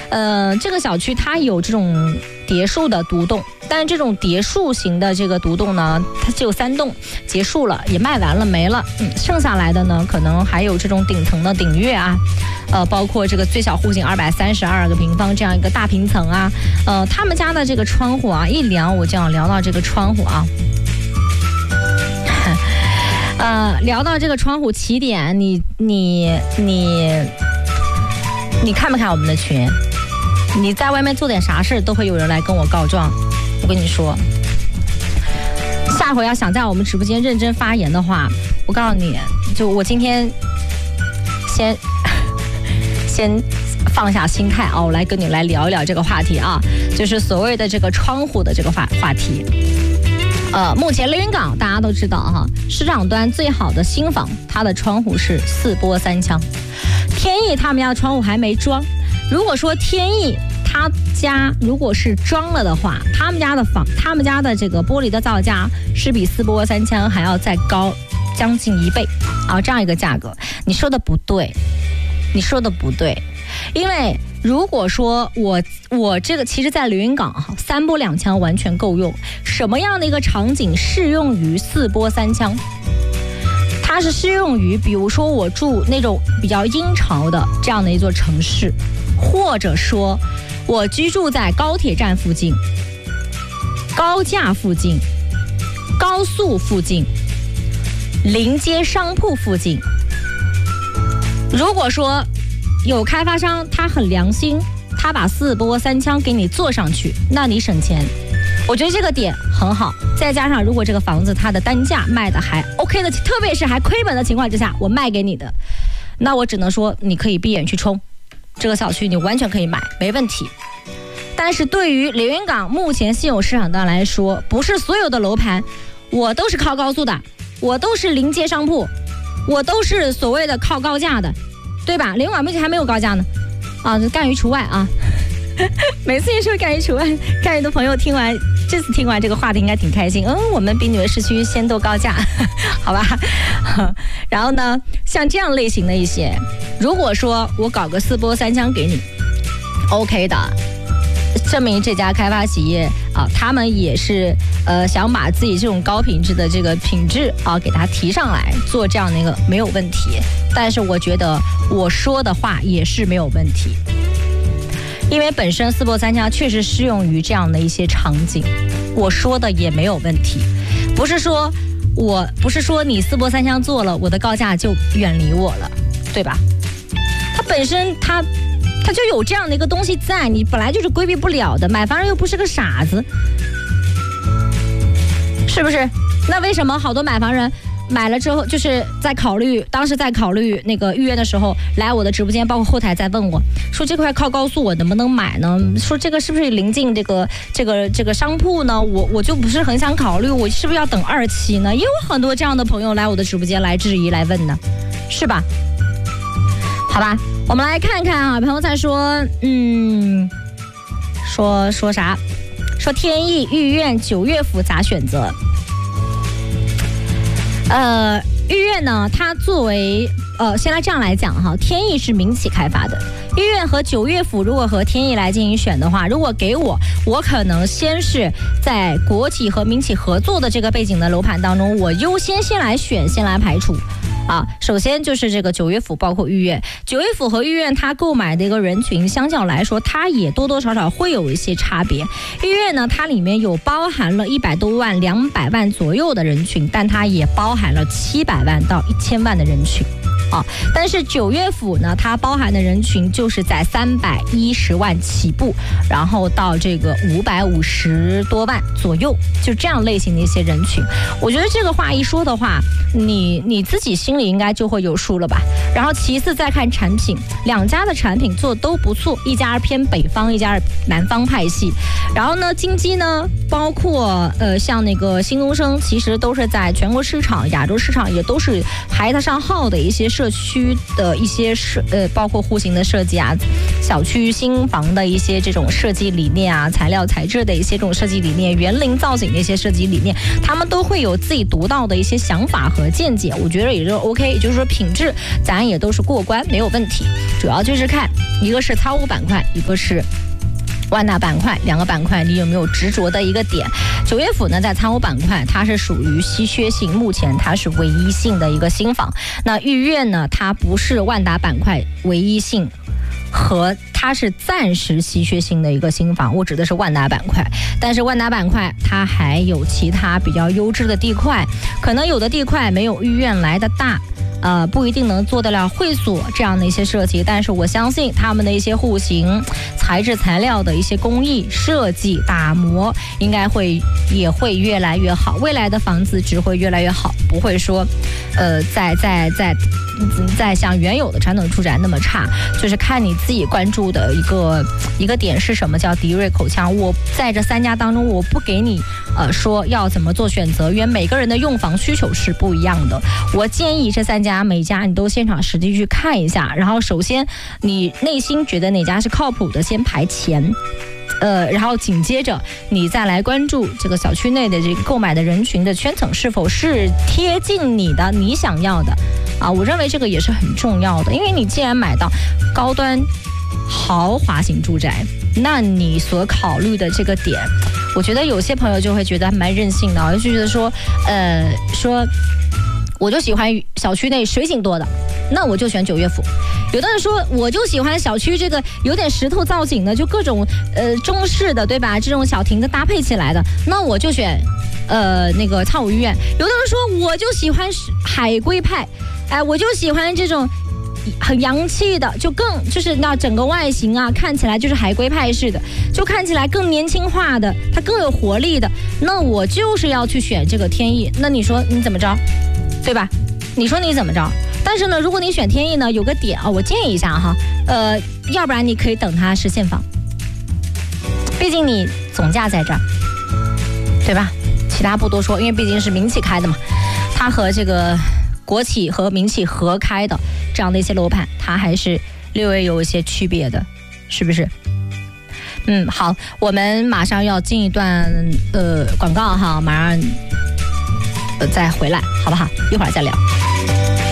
这个小区它有这种叠墅的独栋，但是这种叠墅型的这个独栋呢，它只有3栋，结束了，也卖完了没了。剩下来的呢，可能还有这种顶层的顶跃啊，包括这个最小户型232个平方这样一个大平层啊，他们家的这个窗户啊，一聊我就要聊到这个窗户啊。聊到这个窗户起点，你看不看我们的群？你在外面做点啥事都会有人来跟我告状。我跟你说，下回要想在我们直播间认真发言的话，我告诉你，就我今天先放下心态啊，我来跟你来聊一聊这个话题啊，就是所谓的这个窗户的这个话题。目前连云港大家都知道哈，市场端最好的新房，它的窗户是4波3腔。天意他们家的窗户还没装，如果说天意他家如果是装了的话，他们家的这个玻璃的造价是比4波3腔还要再高将近1倍啊，这样一个价格，你说的不对，因为如果说我这个其实在连云港3波2腔完全够用，什么样的一个场景适用于4波3腔？它是适用于比如说我住那种比较阴潮的这样的一座城市，或者说我居住在高铁站附近、高架附近、高速附近、临街商铺附近。如果说有开发商他很良心，他把4波3腔给你做上去，那你省钱，我觉得这个点很好。再加上如果这个房子它的单价卖的还 OK 的，特别是还亏本的情况之下，我卖给你的，那我只能说你可以闭眼去冲，这个小区你完全可以买，没问题。但是对于连云港目前现有市场端来说，不是所有的楼盘我都是靠高速的，我都是临街商铺，我都是所谓的靠高架的，对吧？连云港目前还没有高架呢，啊，干鱼除外啊。每次也说干鱼除外，干鱼的朋友这次听完这个话题应该挺开心。我们比你们市区先都高价，好吧？然后呢，像这样类型的一些，如果说我搞个4波3腔给你 ，OK 的，证明这家开发企业啊，他们也是想把自己这种高品质的这个品质啊给它提上来，做这样的一个没有问题。但是我觉得我说的话也是没有问题。因为本身4波3腔确实适用于这样的一些场景，我说的也没有问题，不是说你4波3腔做了，我的高价就远离我了，对吧？它本身它就有这样的一个东西在，你本来就是规避不了的，买房人又不是个傻子，是不是？那为什么好多买房人买了之后，就是当时在考虑那个预约的时候，来我的直播间，包括后台在问我说这块靠高速我能不能买呢？说这个是不是临近这个商铺呢？我就不是很想考虑，我是不是要等2期呢？也有很多这样的朋友来我的直播间来质疑来问呢，是吧？好吧，我们来看看啊，朋友在说，说啥？说天意御苑9岳府咋选择？御苑呢，它作为先来这样来讲哈，天意是民企开发的，御苑和9岳府如果和天意来进行选的话，如果给我可能先是在国企和民企合作的这个背景的楼盘当中，我优先先来选，先来排除。啊，首先就是这个9岳府，包括御苑，9岳府和御苑它购买的一个人群，相较来说，它也多多少少会有一些差别。御苑呢，它里面有包含了100多万、200万左右的人群，但它也包含了700万到1000万的人群。但是9岳府呢，它包含的人群就是在310万起步，然后到这个550多万左右，就这样类型的一些人群。我觉得这个话一说的话，你自己心里应该就会有数了吧。然后其次再看产品，两家的产品做都不错，一家偏北方，一家南方派系。然后呢，金鸡呢，包括像那个新东升，其实都是在全国市场、亚洲市场也都是排得上号的一些社区的一些包括户型的设计啊，小区新房的一些这种设计理念啊，材料材质的一些这种设计理念，园林造景的一些设计理念，他们都会有自己独到的一些想法和见解，我觉得也就 OK， 也就是说品质咱也都是过关，没有问题。主要就是看一个是仓务板块，一个是万达板块，两个板块你有没有执着的一个点。九月府呢，在仓务板块它是属于稀缺性，目前它是唯一性的一个新房。那御苑呢，它不是万达板块唯一性，和它是暂时稀缺性的一个新房，我指的是万达板块。但是万达板块它还有其他比较优质的地块，可能有的地块没有御苑来的大，不一定能做得了会所这样的一些设计，但是我相信他们的一些户型、材质、材料的一些工艺设计打磨，应该也会越来越好。未来的房子只会越来越好，不会说，再像原有的传统住宅那么差。就是看你自己关注的一个点是什么，叫迪瑞口腔。我在这3家当中，我不给你说要怎么做选择，因为每个人的用房需求是不一样的。我建议这3家每家你都现场实地去看一下，然后首先你内心觉得哪家是靠谱的，先排前。然后紧接着你再来关注这个小区内的这个购买的人群的圈层是否是贴近你想要的啊，我认为这个也是很重要的。因为你既然买到高端豪华型住宅，那你所考虑的这个点，我觉得有些朋友就会觉得蛮任性的，就觉得说我就喜欢小区内水景多的，那我就选九月府。有的人说我就喜欢小区这个有点石头造景的，就各种中式的，对吧？这种小亭子搭配起来的，那我就选那个仓务御苑。有的人说我就喜欢海归派，我就喜欢这种很洋气的，就是那整个外形啊，看起来就是海归派式的，就看起来更年轻化的，它更有活力的，那我就是要去选这个天意。那你说你怎么着，对吧？你说你怎么着？但是呢，如果你选天意呢，有个点啊，我建议一下哈，要不然你可以等它实现房，毕竟你总价在这儿，对吧？其他不多说，因为毕竟是民企开的嘛，它和这个国企和民企合开的这样的一些楼盘，它还是略微有一些区别的，是不是？好，我们马上要进一段广告哈，马上再回来，好不好？一会儿再聊。